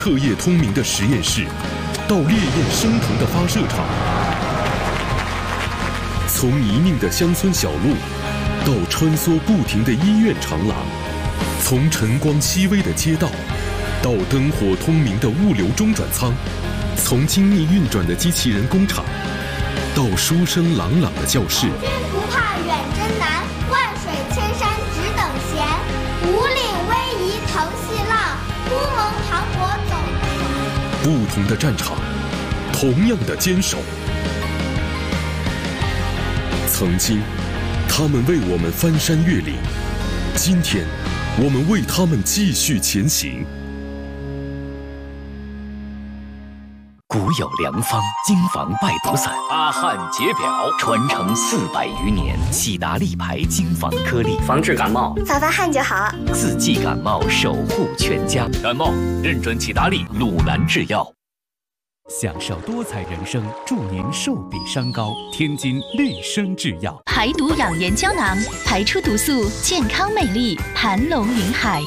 彻夜通明的实验室，到烈焰升腾的发射场，从泥泞的乡村小路，到穿梭不停的医院长廊，从晨光熹微的街道，到灯火通明的物流中转仓，从精密运转的机器人工厂，到书声朗朗的教室。 君不怕远征难，万水千山只等闲。五岭逶迤腾细浪，乌蒙磅礴走。 不同的战场，同样的坚守。曾经，他们为我们翻山越岭；今天，我们为他们继续前行。 古有良方，金防败毒散，阿汉解表，传承400余年。喜达利牌金防颗粒，防治感冒， 发发汗就好。 四季感冒，守护全家。感冒认准喜达利鲁南制药。享受多彩人生，祝您寿比山高。天津绿生制药， 排毒养颜胶囊，排出毒素，健康美丽，盘龙云海。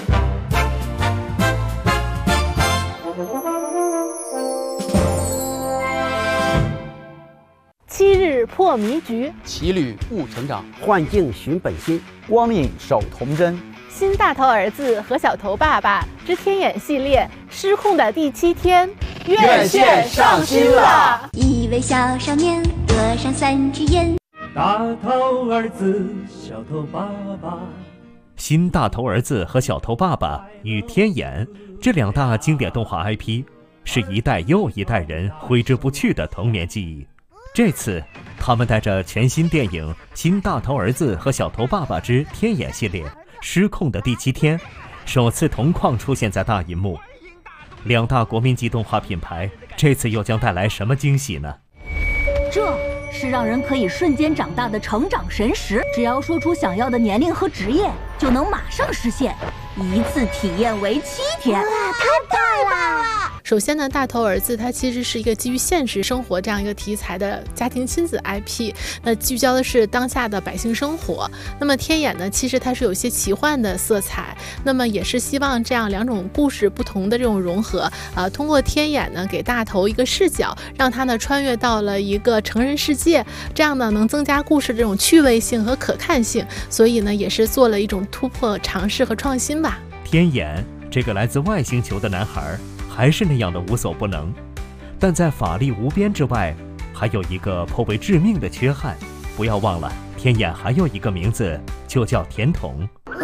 7日破迷局， 骑驴悟成长， 幻境寻本心， 光影守童真。 新大头儿子和小头爸爸之天眼系列失控的第7天， 院线上新了。 一位小少年得上3只眼， 大头儿子，小头爸爸。 新大头儿子和小头爸爸与天眼这2大经典动画 IP， 是一代又一代人挥之不去的童年记忆。这次，他们带着全新电影《新大头儿子和小头爸爸之天眼》系列失控的第7天，首次同框出现在大银幕。2大国民级动画品牌这次又将带来什么惊喜呢？ 这是让人可以瞬间长大的成长神石，只要说出想要的年龄和职业，就能马上实现，一次体验为7天。 哇，太棒了！ 首先呢，大头儿子它其实是一个基于现实生活这样一个题材的家庭亲子 IP， 那聚焦的是当下的百姓生活。那么天眼呢，其实它是有些奇幻的色彩，那么也是希望这样2种故事不同的这种融合，通过天眼呢给大头一个视角，让他呢穿越到了一个成人世界，这样呢能增加故事这种趣味性和可看性，所以呢也是做了一种突破尝试和创新吧。 天眼这个来自外星球的男孩还是那样的无所不能，但在法力无边之外，还有一个颇为致命的缺憾。不要忘了，天眼还有一个名字，就叫甜筒。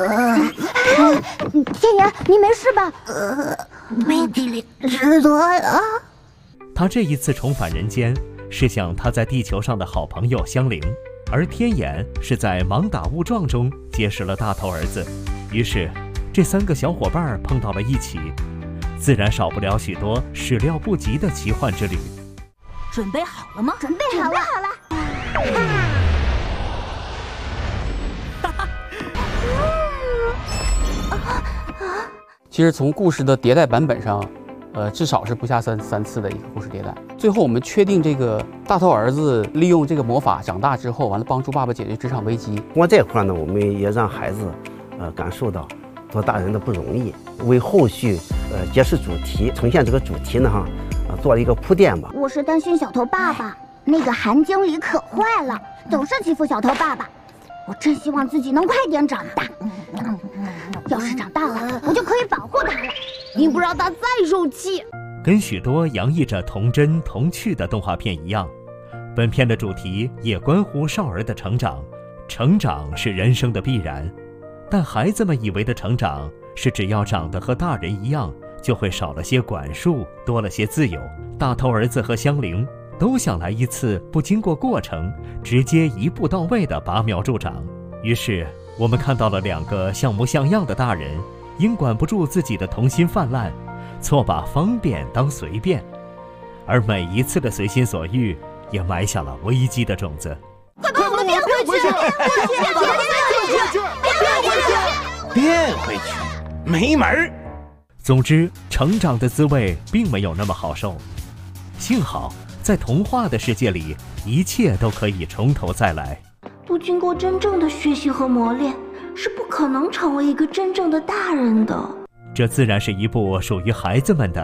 天眼，你没事吧？背地里知道了。 他这一次重返人间，是向他在地球上的好朋友相邻，而天眼是在盲打误撞中结识了大头儿子，于是这3个小伙伴碰到了一起，自然少不了许多始料不及的奇幻之旅。 准备好了吗？ 准备好了。 其实从故事的迭代版本上，至少是不下三次的一个故事迭代。最后我们确定这个大头儿子利用这个魔法长大之后，完了帮助爸爸解决职场危机。 通过这块呢，我们也让孩子感受到做大人的不容易，为后续揭示主题、呈现这个主题呢做了一个铺垫吧。 我是担心小头爸爸，那个韩经理可坏了，总是欺负小头爸爸。我真希望自己能快点长大，要是长大了，我就可以保护他了，你不让他再受气。 跟许多洋溢着童真童趣的动画片一样，本片的主题也关乎少儿的成长。成长是人生的必然，但孩子们以为的成长是只要长得和大人一样，就会少了些管束，多了些自由。大头儿子和香菱都想来一次不经过过程，直接一步到位的拔苗助长。于是我们看到了2个像模像样的大人，因管不住自己的童心泛滥，错把方便当随便，而每一次的随心所欲也埋下了危机的种子。 快把我们变回去！ 变回去，没门儿！ 总之，成长的滋味并没有那么好受。幸好，在童话的世界里，一切都可以从头再来。 不经过真正的学习和磨练，是不可能成为一个真正的大人的。 这自然是一部属于孩子们的